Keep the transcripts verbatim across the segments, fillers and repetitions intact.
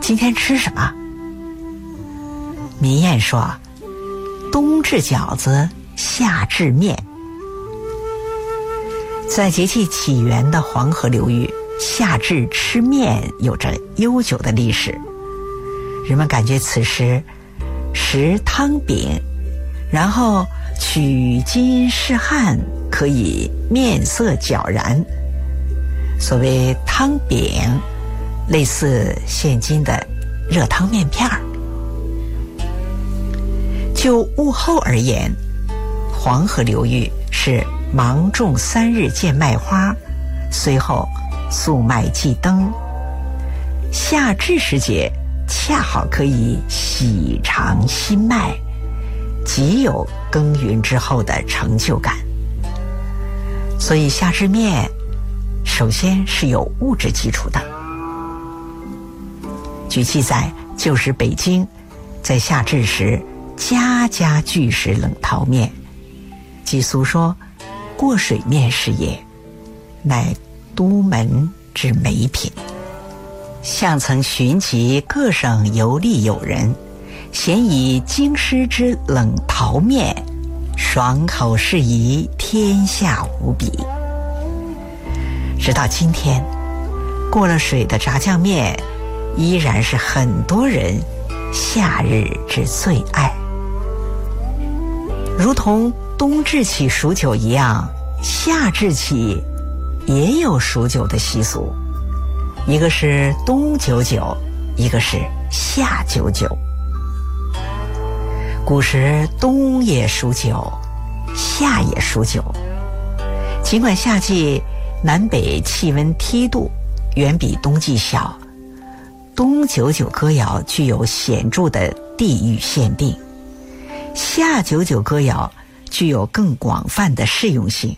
今天吃什么？民谚说，冬治饺子，夏治面。在节气起源的黄河流域，夏至吃面有着悠久的历史。人们感觉此时食汤饼，然后取经试汗，可以面色皎然。所谓汤饼，类似现今的热汤面片儿。就物候而言，黄河流域是芒种三日见麦花，随后粟麦季登。夏至时节恰好可以喜尝新麦，极有耕耘之后的成就感。所以夏至面首先是有物质基础的。据记载，旧时北京在夏至时家家俱食冷淘面，即俗说过水面是也，乃都门之美品。相曾寻及各省游历友人，咸以京师之冷淘面，爽口适宜，天下无比。直到今天，过了水的炸酱面依然是很多人夏日之最爱。如同冬至起数酒一样，夏至起也有数酒的习俗，一个是冬九九，一个是夏九九。古时冬也数九，夏也数九。尽管夏季南北气温梯度远比冬季小，冬九九歌谣具有显著的地域限定，夏九九歌谣具有更广泛的适用性。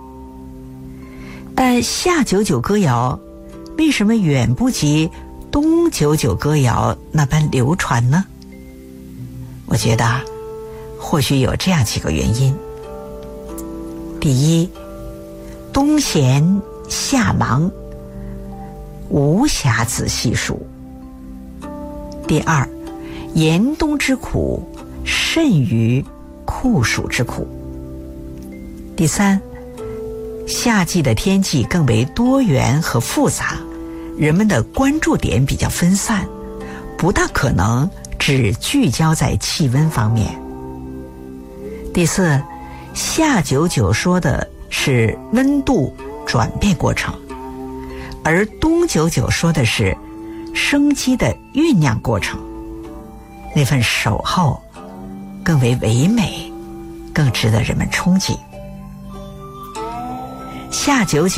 但夏九九歌谣为什么远不及冬九九歌谣那般流传呢？我觉得或许有这样几个原因。第一，冬闲夏忙，无暇仔细数。第二，严冬之苦甚于酷暑之苦。第三，夏季的天气更为多元和复杂，人们的关注点比较分散，不大可能只聚焦在气温方面。第四，夏九九说的是温度转变过程，而冬九九说的是生机的酝酿过程，那份守候更为唯美，更值得人们憧憬。夏九九